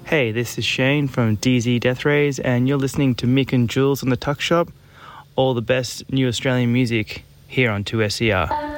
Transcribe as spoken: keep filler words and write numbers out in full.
Hey, this is Shane from D Z Death Rays, and you're listening to Mick and Jules on the Tuck Shop. All the best new Australian music here on two S E R.